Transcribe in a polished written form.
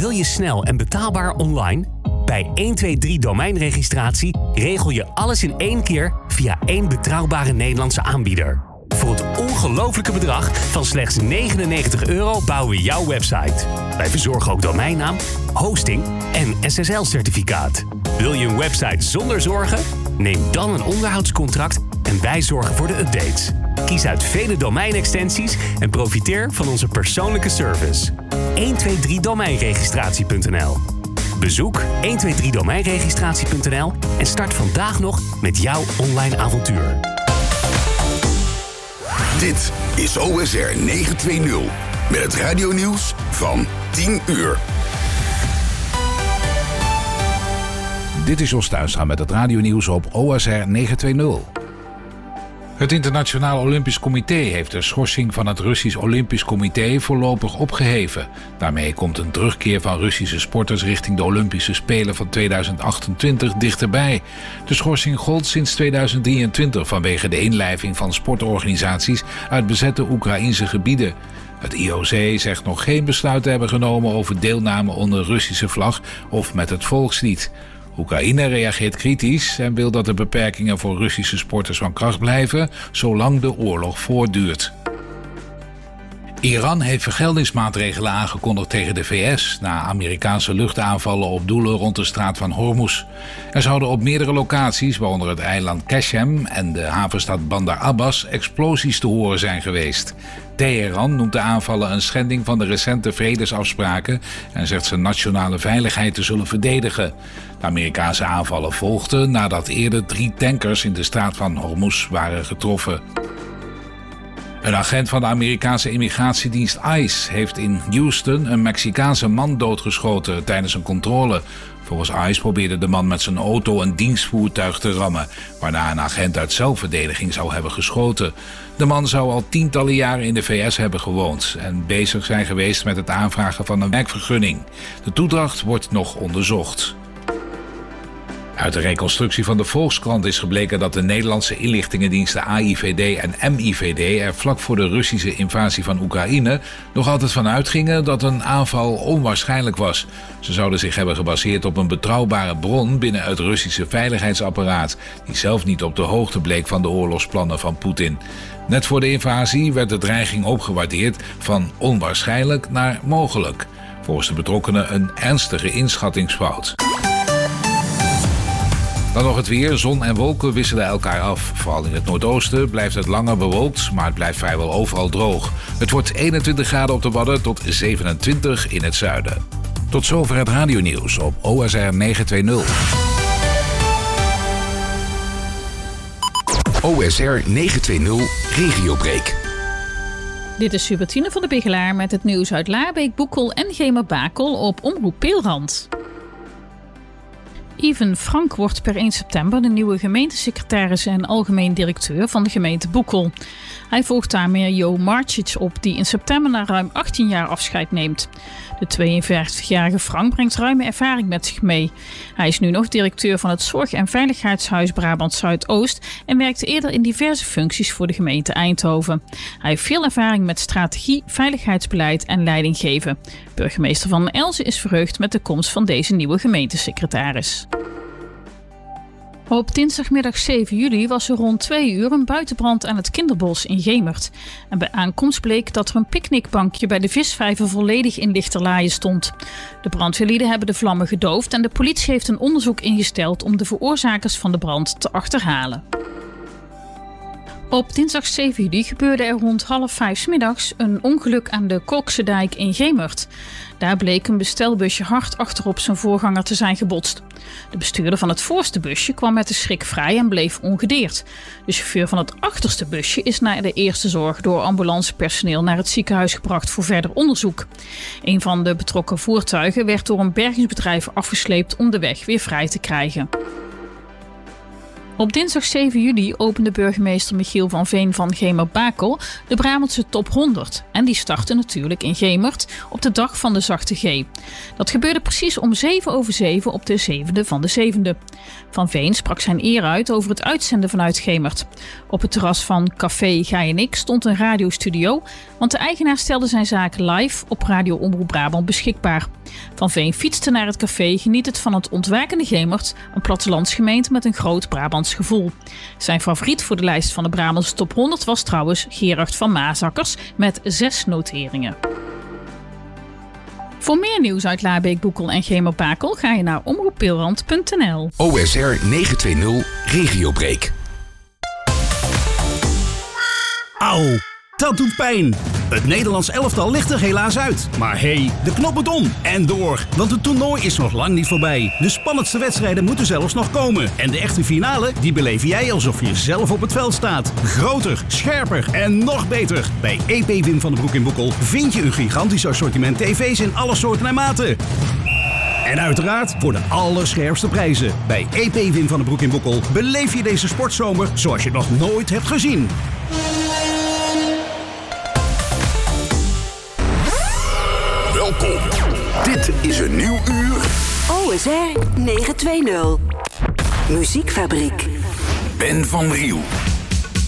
Wil je snel en betaalbaar online? Bij 123 domeinregistratie regel je alles in één keer via één betrouwbare Nederlandse aanbieder. Voor het ongelofelijke bedrag van slechts €99 bouwen we jouw website. Wij verzorgen ook domeinnaam, hosting en SSL-certificaat. Wil je een website zonder zorgen? Neem dan een onderhoudscontract en wij zorgen voor de updates. Kies uit vele domeinextensies en profiteer van onze persoonlijke service. 123domeinregistratie.nl. Bezoek 123domeinregistratie.nl en start vandaag nog met jouw online avontuur. Dit is OSR 920 met het radionieuws van 10 uur. Dit is Jos Tuinstra met het radionieuws op OSR 920. Het Internationaal Olympisch Comité heeft de schorsing van het Russisch Olympisch Comité voorlopig opgeheven. Daarmee komt een terugkeer van Russische sporters richting de Olympische Spelen van 2028 dichterbij. De schorsing gold sinds 2023 vanwege de inlijving van sportorganisaties uit bezette Oekraïnse gebieden. Het IOC zegt nog geen besluit te hebben genomen over deelname onder Russische vlag of met het volkslied. Oekraïne reageert kritisch en wil dat de beperkingen voor Russische sporters van kracht blijven zolang de oorlog voortduurt. Iran heeft vergeldingsmaatregelen aangekondigd tegen de VS na Amerikaanse luchtaanvallen op doelen rond de straat van Hormuz. Er zouden op meerdere locaties, waaronder het eiland Qashem en de havenstad Bandar Abbas, explosies te horen zijn geweest. Teheran noemt de aanvallen een schending van de recente vredesafspraken en zegt zijn nationale veiligheid te zullen verdedigen. De Amerikaanse aanvallen volgden nadat eerder 3 tankers in de straat van Hormuz waren getroffen. Een agent van de Amerikaanse immigratiedienst ICE heeft in Houston een Mexicaanse man doodgeschoten tijdens een controle. Volgens ICE probeerde de man met zijn auto een dienstvoertuig te rammen, waarna een agent uit zelfverdediging zou hebben geschoten. De man zou al tientallen jaren in de VS hebben gewoond en bezig zijn geweest met het aanvragen van een werkvergunning. De toedracht wordt nog onderzocht. Uit de reconstructie van de Volkskrant is gebleken dat de Nederlandse inlichtingendiensten AIVD en MIVD er vlak voor de Russische invasie van Oekraïne nog altijd van uitgingen dat een aanval onwaarschijnlijk was. Ze zouden zich hebben gebaseerd op een betrouwbare bron binnen het Russische veiligheidsapparaat, die zelf niet op de hoogte bleek van de oorlogsplannen van Poetin. Net voor de invasie werd de dreiging opgewaardeerd van onwaarschijnlijk naar mogelijk. Volgens de betrokkenen een ernstige inschattingsfout. Dan nog het weer. Zon en wolken wisselen elkaar af. Vooral in het noordoosten blijft het langer bewolkt, maar het blijft vrijwel overal droog. Het wordt 21 graden op de Wadden tot 27 in het zuiden. Tot zover het radionieuws op OSR 920. OSR 920 Regiobreak. Dit is Subertine van de Bigelaar met het nieuws uit Laarbeek, Boekel en Gemer-Bakel op Omroep Peelrand. Yven Frank wordt per 1 september de nieuwe gemeentesecretaris en algemeen directeur van de gemeente Boekel. Hij volgt daarmee Jo Marcic op, die in september na ruim 18 jaar afscheid neemt. De 52-jarige Frank brengt ruime ervaring met zich mee. Hij is nu nog directeur van het Zorg- en Veiligheidshuis Brabant Zuidoost en werkte eerder in diverse functies voor de gemeente Eindhoven. Hij heeft veel ervaring met strategie, veiligheidsbeleid en leidinggeven. Burgemeester Van Elzen is verheugd met de komst van deze nieuwe gemeentesecretaris. Op dinsdagmiddag 7 juli was er rond 2 uur een buitenbrand aan het Kinderbos in Gemert. En bij aankomst bleek dat er een picknickbankje bij de visvijver volledig in lichterlaaien stond. De brandweerlieden hebben de vlammen gedoofd en de politie heeft een onderzoek ingesteld om de veroorzakers van de brand te achterhalen. Op dinsdag 7 juli gebeurde er rond 4:30 's middags een ongeluk aan de Kolksendijk in Gemert. Daar bleek een bestelbusje hard achterop zijn voorganger te zijn gebotst. De bestuurder van het voorste busje kwam met de schrik vrij en bleef ongedeerd. De chauffeur van het achterste busje is na de eerste zorg door ambulancepersoneel naar het ziekenhuis gebracht voor verder onderzoek. Een van de betrokken voertuigen werd door een bergingsbedrijf afgesleept om de weg weer vrij te krijgen. Op dinsdag 7 juli opende burgemeester Michiel van Veen van Gemert-Bakel de Brabantse Top 100. En die startte natuurlijk in Gemert op de dag van de zachte G. Dat gebeurde precies om 7:07 op de 7e van de 7e. Van Veen sprak zijn eer uit over het uitzenden vanuit Gemert. Op het terras van Café Gij en Ik stond een radiostudio, want de eigenaar stelde zijn zaken live op Radio Omroep Brabant beschikbaar. Van Veen fietste naar het café, genietend van het ontwijkende Gemert, een plattelandsgemeente met een groot Brabants gevoel. Zijn favoriet voor de lijst van de Brabantse Top 100 was trouwens Gerard van Maasakkers met 6 noteringen. Voor meer nieuws uit Laarbeek, Boekel en Gemert-Bakel ga je naar omroeppeelrand.nl. OSR 920 Regiobreak. Auw, dat doet pijn. Het Nederlands elftal ligt er helaas uit. Maar hey, de knop moet om en door. Want het toernooi is nog lang niet voorbij. De spannendste wedstrijden moeten zelfs nog komen. En de echte finale, die beleef jij alsof je zelf op het veld staat. Groter, scherper en nog beter. Bij EP Wim van den Broek in Boekel vind je een gigantisch assortiment tv's in alle soorten en maten. En uiteraard voor de allerscherpste prijzen. Bij EP Wim van den Broek in Boekel beleef je deze sportzomer zoals je nog nooit hebt gezien. Welkom. Dit is een nieuw uur. OSR 920. Muziekfabriek. Ben van Riel.